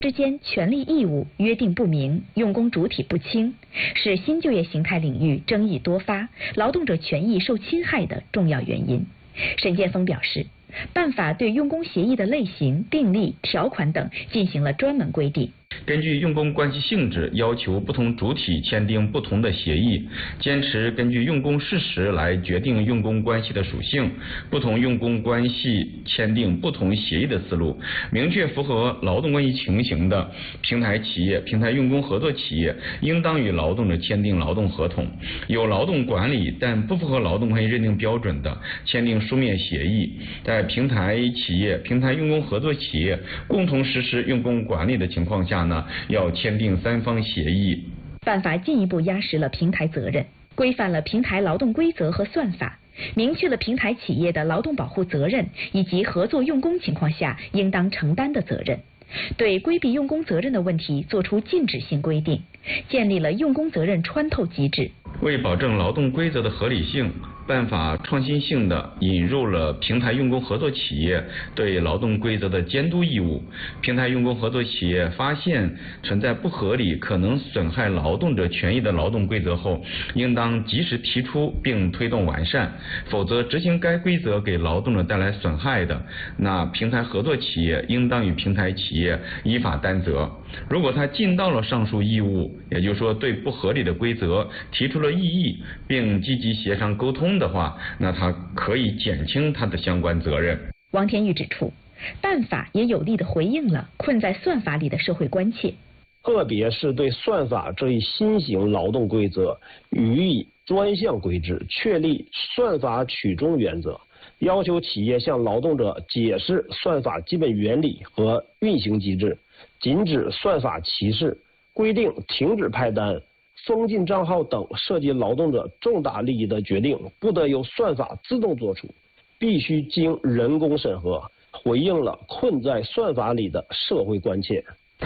之间权利义务约定不明，用工主体不清，是新就业形态领域争议多发、劳动者权益受侵害的重要原因。沈建峰表示，办法对用工协议的类型、订立、条款等进行了专门规定。 根据用工关系性质，要求不同主体签订不同的协议，坚持根据用工事实来决定用工关系的属性，不同用工关系签订不同协议的思路，明确符合劳动关系情形的平台企业、平台用工合作企业应当与劳动者签订劳动合同，有劳动管理但不符合劳动关系认定标准的，签订书面协议。在平台企业、平台用工合作企业共同实施用工管理的情况下呢，要签订三方协议。 办法进一步压实了平台责任，规范了平台劳动规则和算法，明确了平台企业的劳动保护责任以及合作用工情况下应当承担的责任，对规避用工责任的问题作出禁止性规定，建立了用工责任穿透机制。 为保证劳动规则的合理性，办法创新性地引入了平台用工合作企业对劳动规则的监督义务。平台用工合作企业发现存在不合理、可能损害劳动者权益的劳动规则后，应当及时提出并推动完善，否则执行该规则给劳动者带来损害的，那平台合作企业应当与平台企业依法担责。如果他尽到了上述义务，也就是说对不合理的规则提出了异议，并积极协商沟通的话，那他可以减轻他的相关责任。 王天玉指出，办法也有力地回应了困在算法里的社会关切， 特别是对算法这一新型劳动规则予以专项规制，确立算法取中原则，要求企业向劳动者解释算法基本原理和运行机制，禁止算法歧视，规定停止派单、封禁账号等涉及劳动者重大利益的决定不得由算法自动作出，必须经人工审核，回应了困在算法里的社会关切。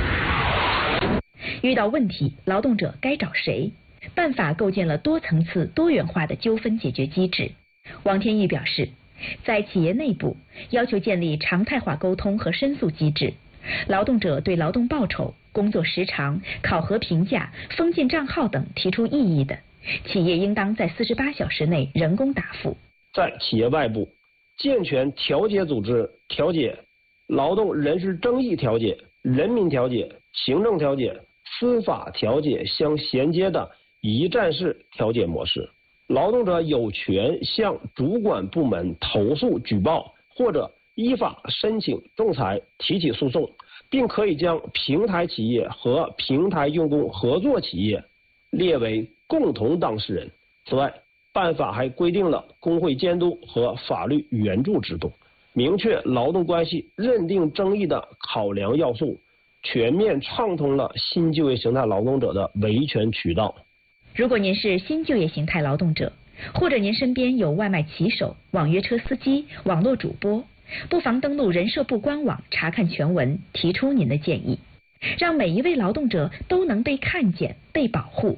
遇到问题，劳动者该找谁？办法构建了多层次、多元化的纠纷解决机制。王天玉表示，在企业内部要求建立常态化沟通和申诉机制，劳动者对劳动报酬、工作时长、考核评价、封禁账号等提出异议的，企业应当在48小时内人工答复。 在企业外部，健全调解组织调解、劳动人事争议调解、人民调解、行政调解、司法调解相衔接的一站式调解模式。劳动者有权向主管部门投诉举报，或者依法申请仲裁提起诉讼，并可以将平台企业和平台用工合作企业列为共同当事人。此外，办法还规定了工会监督和法律援助制度，明确劳动关系认定争议的考量要素，全面畅通了新就业形态劳动者的维权渠道。 如果您是新就业形态劳动者，或者您身边有外卖骑手、网约车司机、网络主播，不妨登录人社部官网查看全文，提出您的建议，让每一位劳动者都能被看见、被保护。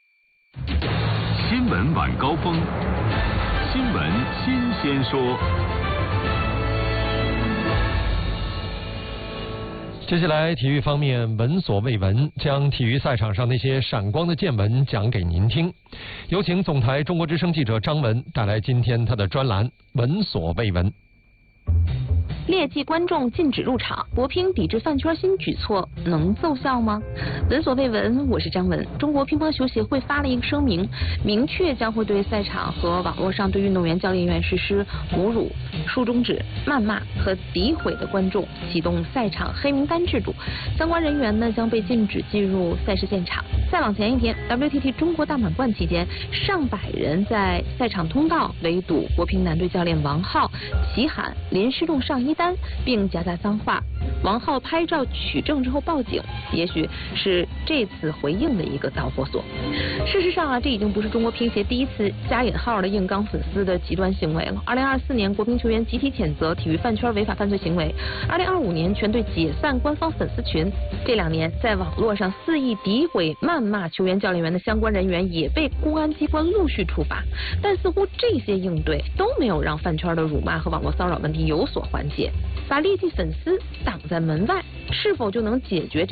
新闻晚高峰，新闻新鲜说。 接下来体育方面，闻所未闻，将体育赛场上那些闪光的见闻讲给您听。有请总台中国之声记者张文带来今天他的专栏《闻所未闻》。 劣迹观众禁止入场，国乒抵制饭圈新举措能奏效吗？闻所未闻，我是张文。中国乒乓球协会发了一个声明，明确将会对赛场和网络上对运动员、教练员实施侮辱、竖中指、谩骂和诋毁的观众启动赛场黑名单制度，相关人员呢将被禁止进入赛事现场。再往前一天 ，WTT 中国大满贯期间，上百人在赛场通道围堵国乒男队教练王皓，齐喊淋湿冻上衣单，并夹杂脏话。王皓拍照取证之后报警，也许是这次回应的一个导火索。事实上啊，这已经不是中国乒协第一次加引号的硬刚粉丝的极端行为了。2024年，国乒球员集体谴责体育饭圈违法犯罪行为；2025年，全队解散官方粉丝群。这2年，在网络上肆意诋毁、谩骂球员、教练员的相关人员也被公安机关陆续处罚，但似乎这些应对都没有让饭圈的辱骂和网络骚扰问题有所缓解。把劣迹粉丝挡在门外，是否就能解决